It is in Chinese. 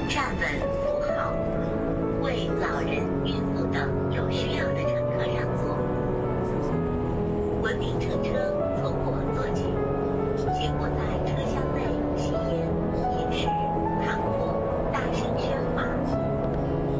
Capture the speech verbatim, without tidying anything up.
站稳扶好，为老人、孕妇等有需要的乘客让座。文明乘车